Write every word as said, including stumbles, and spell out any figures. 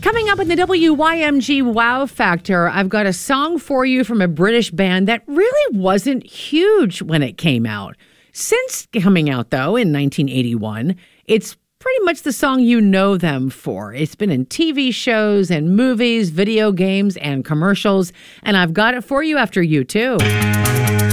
Coming up in the W Y M G Wow Factor, I've got a song for you from a British band that really wasn't huge when it came out. Since coming out, though, in nineteen eighty-one, it's pretty much the song you know them for. It's been in T V shows and movies, video games, and commercials, and I've got it for you after U two.